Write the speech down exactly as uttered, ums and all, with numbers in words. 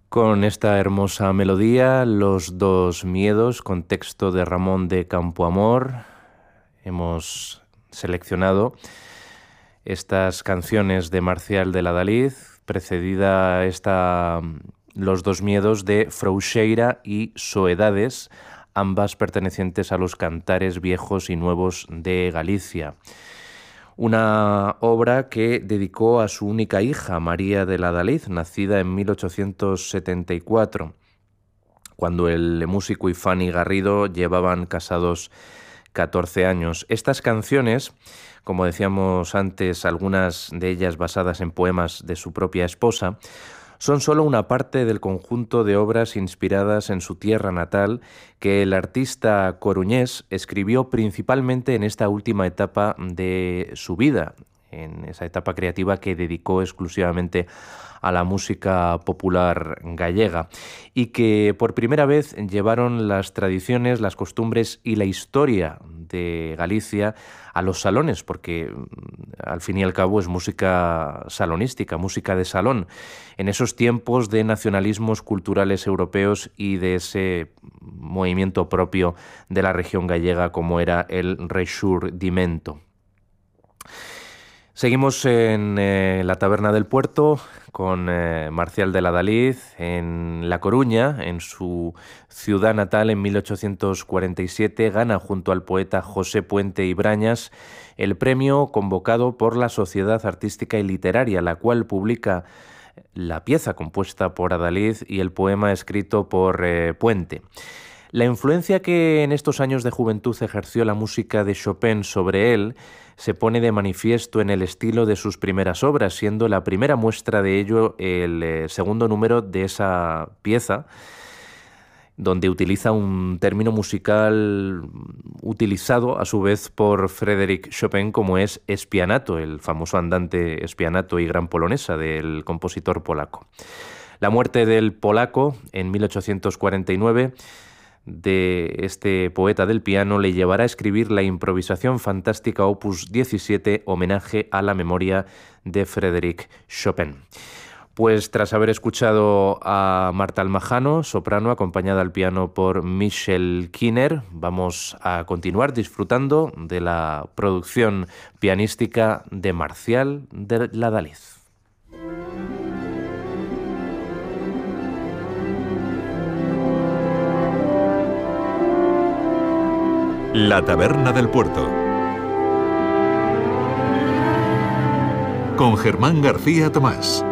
Con esta hermosa melodía, Los dos miedos, con texto de Ramón de Campoamor, hemos seleccionado estas canciones de Marcial de Ladaliz, precedida esta Los dos miedos de Frouxeira y Soedades, ambas pertenecientes a los cantares viejos y nuevos de Galicia. Una obra que dedicó a su única hija, María de Ladaliz, nacida en mil ochocientos setenta y cuatro, cuando el músico y Fanny Garrido llevaban casados catorce años. Estas canciones, como decíamos antes, algunas de ellas basadas en poemas de su propia esposa, son solo una parte del conjunto de obras inspiradas en su tierra natal que el artista coruñés escribió principalmente en esta última etapa de su vida, en esa etapa creativa que dedicó exclusivamente a la música popular gallega, y que por primera vez llevaron las tradiciones, las costumbres y la historia de Galicia a los salones, porque al fin y al cabo es música salonística, música de salón, en esos tiempos de nacionalismos culturales europeos y de ese movimiento propio de la región gallega como era el Rexurdimento. Seguimos en eh, la Taberna del Puerto con eh, Marcial de Ladaliz en La Coruña, en su ciudad natal. En mil ochocientos cuarenta y siete gana junto al poeta José Puente y Brañas el premio convocado por la Sociedad Artística y Literaria, la cual publica la pieza compuesta por Adaliz y el poema escrito por eh, Puente. La influencia que en estos años de juventud ejerció la música de Chopin sobre él se pone de manifiesto en el estilo de sus primeras obras, siendo la primera muestra de ello el eh, segundo número de esa pieza, donde utiliza un término musical utilizado a su vez por Frédéric Chopin, como es espianato, el famoso andante espianato y gran polonesa del compositor polaco. La muerte del polaco en mil ochocientos cuarenta y nueve de este poeta del piano le llevará a escribir la improvisación fantástica opus diecisiete, homenaje a la memoria de Frédéric Chopin. Pues tras haber escuchado a Marta Almajano, soprano, acompañada al piano por Michel Kiner, vamos a continuar disfrutando de la producción pianística de Marcial de Ladaliz. La Taberna del Puerto, con Germán García Tomás.